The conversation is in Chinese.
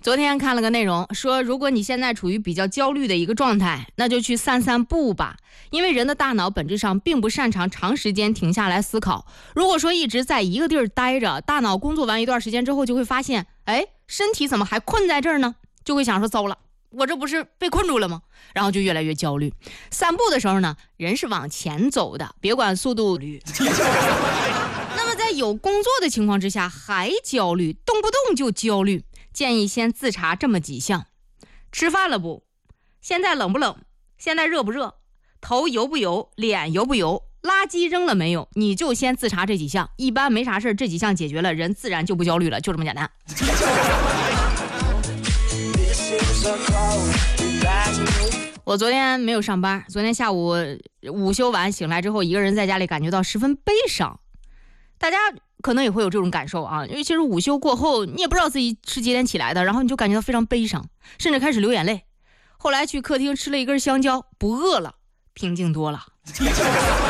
昨天看了个内容，说如果你现在处于比较焦虑的一个状态，那就去散散步吧。因为人的大脑本质上并不擅长长时间停下来思考。如果说一直在一个地儿待着，大脑工作完一段时间之后，就会发现，身体怎么还困在这儿呢？就会想说，糟了，我这不是被困住了吗？然后就越来越焦虑。散步的时候呢，人是往前走的，别管速度率。那么在有工作的情况之下还焦虑，动不动就焦虑，建议先自查这么几项：吃饭了不？现在冷不冷？现在热不热？头油不油？脸油不油？垃圾扔了没有？你就先自查这几项，一般没啥事，这几项解决了，人自然就不焦虑了，就这么简单。我昨天没有上班，昨天下午午休完醒来之后，一个人在家里感觉到十分悲伤。大家可能也会有这种感受啊，因为其实午休过后，你也不知道自己是几点起来的，然后你就感觉到非常悲伤，甚至开始流眼泪。后来去客厅吃了一根香蕉，不饿了，平静多了。